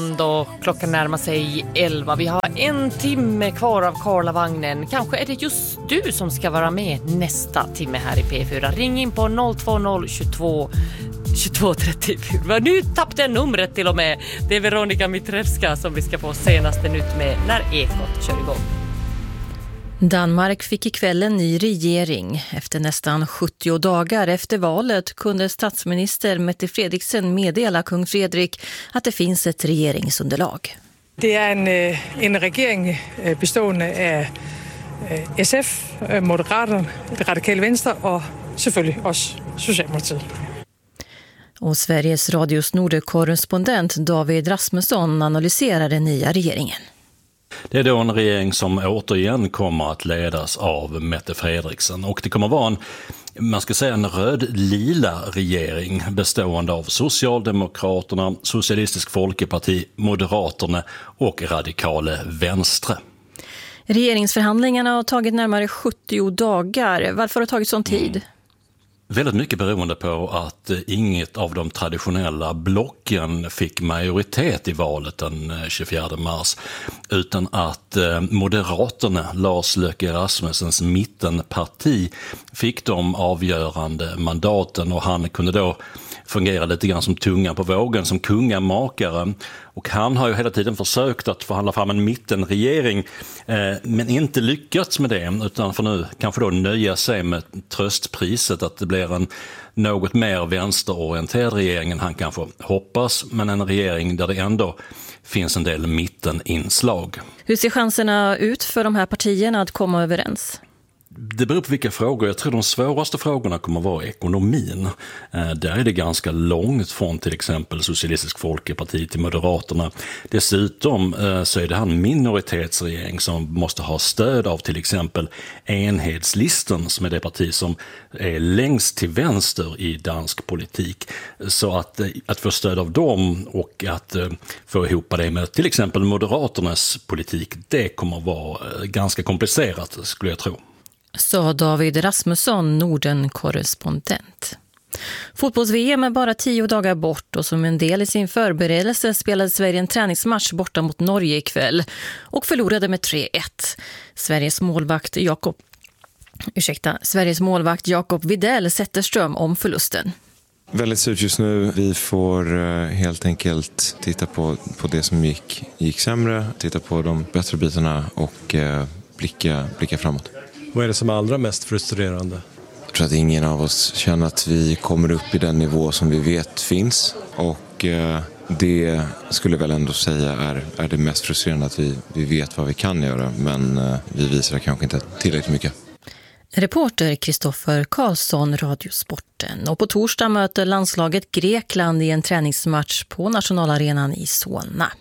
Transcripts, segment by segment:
Då klockan närmar sig 11. Vi har en timme kvar av Karlavagnen. Kanske är det just du som ska vara med nästa timme här i P4. Ring in på 020 22 34. Nu tappade jag numret till och med. Det är Veronica Mitrevska som vi ska få senaste nytt med när Ekot kör igång. Danmark fick ikväll en ny regering. Efter nästan 70 dagar efter valet kunde statsminister Mette Frederiksen meddela kung Fredrik att det finns ett regeringsunderlag. Det är en regering bestående av SF, Moderaterna, det radikala vänster och selvfølgelig oss Socialdemokratiet. Och Sveriges Radios Nordekorrespondent David Rasmusson analyserar den nya regeringen. Det är då en regering som återigen kommer att ledas av Mette Frederiksen, och det kommer vara en röd-lila regering bestående av Socialdemokraterna, Socialistisk Folkeparti, Moderaterna och Radikale Venstre. Regeringsförhandlingarna har tagit närmare 70 dagar. Varför har det tagit sån tid? Väldigt mycket beroende på att inget av de traditionella blocken fick majoritet i valet den 24 mars, utan att Moderaterna, Lars Løkke Rasmussens mittenparti, fick de avgörande mandaten, och han kunde då fungera lite grann som tungan på vågen, som kungamakare. Och han har ju hela tiden försökt att förhandla fram en mittenregering, men inte lyckats med det, utan får nu kanske då nöja sig med tröstpriset att det blir en något mer vänsterorienterad regering än han kanske hoppas, men en regering där det ändå finns en del mitteninslag. Hur ser chanserna ut för de här partierna att komma överens? Det beror på vilka frågor. Jag tror de svåraste frågorna kommer att vara ekonomin. Där är det ganska långt från till exempel Socialistisk Folkeparti till Moderaterna. Dessutom så är det en minoritetsregering som måste ha stöd av till exempel Enhedslisten, som är det parti som är längst till vänster i dansk politik. Så att få stöd av dem och att få ihop det med till exempel Moderaternas politik, det kommer att vara ganska komplicerat, skulle jag tro. Sa David Rasmusson, Norden-korrespondent. Fotbolls-VM är bara 10 dagar bort, och som en del i sin förberedelse spelade Sverige en träningsmatch borta mot Norge ikväll och förlorade med 3-1. Sveriges målvakt Jakob Widell Zetterström om förlusten. Väldigt surt just nu. Vi får helt enkelt titta på det som gick sämre, titta på de bättre bitarna och blicka framåt. Vad är det som är allra mest frustrerande? Jag tror att ingen av oss känner att vi kommer upp i den nivå som vi vet finns. Och det skulle väl ändå säga är det mest frustrerande, att vi vet vad vi kan göra, men vi visar kanske inte tillräckligt mycket. Reporter Kristoffer Karlsson, Radiosporten. Och på torsdag möter landslaget Grekland i en träningsmatch på nationalarenan i Solna.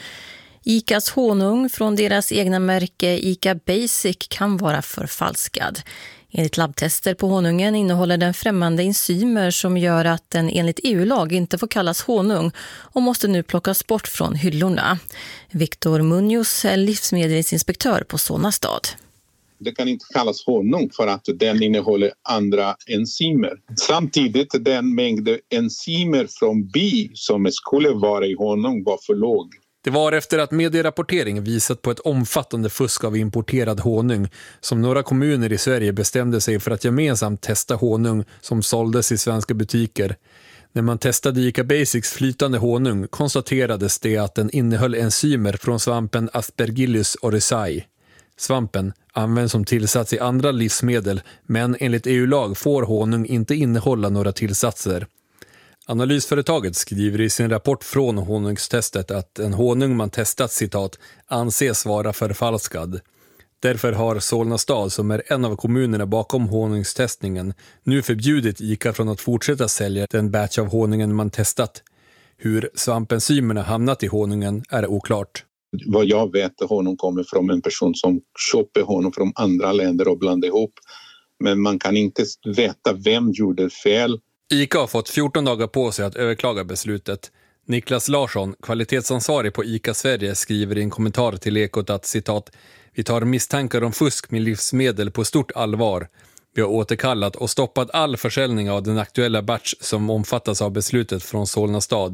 ICAs honung från deras egna märke ICA Basic kan vara förfalskad. Enligt labbtester på honungen innehåller den främmande enzymer som gör att den enligt EU-lag inte får kallas honung och måste nu plockas bort från hyllorna. Viktor Munoz är livsmedelsinspektör på Solna stad. Det kan inte kallas honung för att den innehåller andra enzymer. Samtidigt den mängd enzymer från bi som skulle vara i honung var för låg. Det var efter att medierapportering visat på ett omfattande fusk av importerad honung som några kommuner i Sverige bestämde sig för att gemensamt testa honung som såldes i svenska butiker. När man testade ICA Basics flytande honung konstaterades det att den innehöll enzymer från svampen Aspergillus oryzae. Svampen används som tillsats i andra livsmedel, men enligt EU-lag får honung inte innehålla några tillsatser. Analysföretaget skriver i sin rapport från honungstestet att en honung man testat, citat, anses vara förfalskad. Därför har Solna stad, som är en av kommunerna bakom honungstestningen, nu förbjudit ICA från att fortsätta sälja den batch av honungen man testat. Hur svampenzymerna hamnat i honungen är oklart. Vad jag vet, honung kommer från en person som köper honung från andra länder och blandar ihop. Men man kan inte veta vem gjorde fel. ICA har fått 14 dagar på sig att överklaga beslutet. Niklas Larsson, kvalitetsansvarig på ICA Sverige, skriver i en kommentar till Ekot att, citat, vi tar misstankar om fusk med livsmedel på stort allvar. Vi har återkallat och stoppat all försäljning av den aktuella batch som omfattas av beslutet från Solna stad.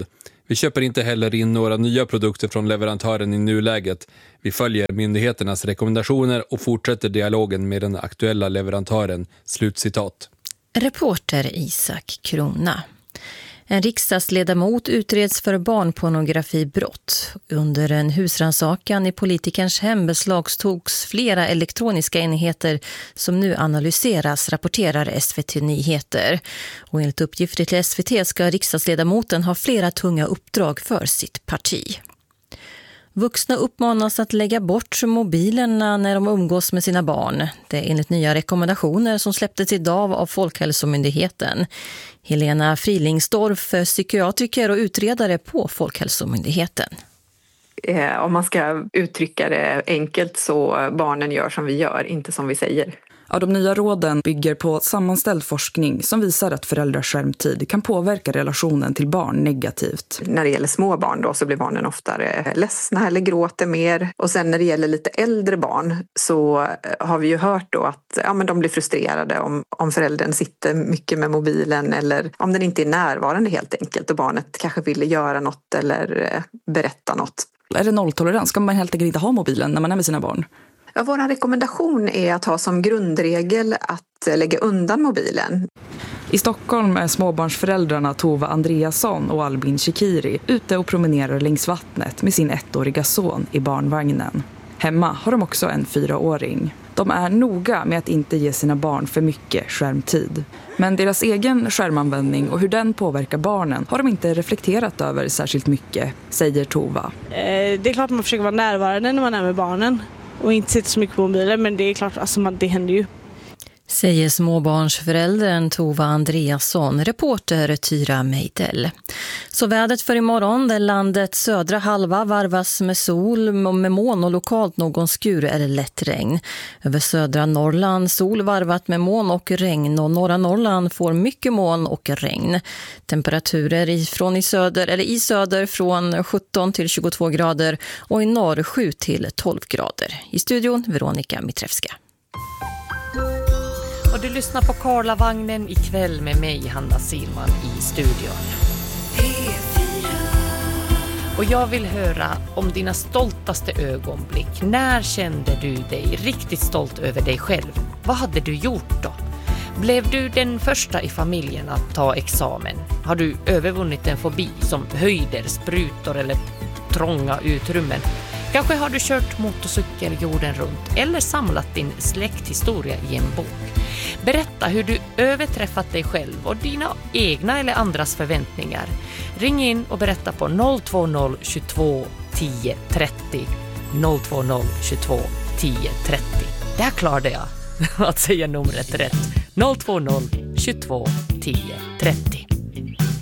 Vi köper inte heller in några nya produkter från leverantören i nuläget. Vi följer myndigheternas rekommendationer och fortsätter dialogen med den aktuella leverantören." Slutcitat. Reporter Isak Krona. En riksdagsledamot utreds för barnpornografibrott. Under en husrannsakan i politikerns hem beslagtogs flera elektroniska enheter som nu analyseras, rapporterar SVT Nyheter. Och enligt uppgifter till SVT ska riksdagsledamoten ha flera tunga uppdrag för sitt parti. Vuxna uppmanas att lägga bort mobilerna när de umgås med sina barn. Det är enligt nya rekommendationer som släpptes idag av Folkhälsomyndigheten. Helena Frilingsdorf, psykiatriker och utredare på Folkhälsomyndigheten. Om man ska uttrycka det enkelt så barnen gör som vi gör, inte som vi säger. Ja, de nya råden bygger på sammanställd forskning som visar att föräldrars skärmtid kan påverka relationen till barn negativt. När det gäller små barn då så blir barnen oftare ledsna eller gråter mer. Och sen när det gäller lite äldre barn så har vi ju hört då att men de blir frustrerade om föräldern sitter mycket med mobilen eller om den inte är närvarande helt enkelt och barnet kanske vill göra något eller berätta något. Är det nolltolerans? Ska man helt enkelt inte ha mobilen när man är med sina barn? Ja, vår rekommendation är att ha som grundregel att lägga undan mobilen. I Stockholm är småbarnsföräldrarna Tova Andreasson och Albin Shikiri ute och promenerar längs vattnet med sin 1-åriga son i barnvagnen. Hemma har de också en 4-åring. De är noga med att inte ge sina barn för mycket skärmtid. Men deras egen skärmanvändning och hur den påverkar barnen har de inte reflekterat över särskilt mycket, säger Tova. Det är klart att man försöker vara närvarande när man är med barnen. Och inte sitta så mycket på mobilen, men det är klart, det händer ju. Säger småbarnsföräldern Tova Andreasson, reporter Tyra Meidel. Så vädret för imorgon, där landets södra halva varvas med sol, med moln och lokalt någon skur eller lätt regn. Över södra Norrland sol varvat med moln och regn, och norra Norrland får mycket moln och regn. Temperaturer i söder från 17 till 22 grader och i norr 7 till 12 grader. I studion Veronica Mitrevska. Och du lyssnar på Karlavagnen ikväll med mig, Hanna Silman, i studion. Och jag vill höra om dina stoltaste ögonblick. När kände du dig riktigt stolt över dig själv? Vad hade du gjort då? Blev du den första i familjen att ta examen? Har du övervunnit en fobi som höjder, sprutor eller trånga utrymmen? Kanske har du kört motorcykel jorden runt eller samlat din släkthistoria i en bok. Berätta hur du överträffat dig själv och dina egna eller andras förväntningar. Ring in och berätta på 020 22 10 30. 020 22 10 30. Där klarade jag att säga numret rätt. 020 22 10 30.